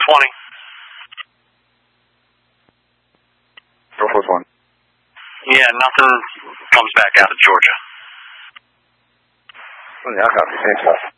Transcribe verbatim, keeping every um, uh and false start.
twenty. Air Force One. Yeah, nothing comes back out of Georgia. Yeah, I copy. Same stuff.